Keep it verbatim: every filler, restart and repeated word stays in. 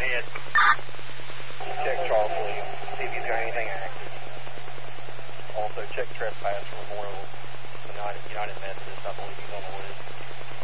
ahead. Check Charles Williams, see if he's got anything active. Also check trespass from Memorial United, United Methodist, I believe he's on the list.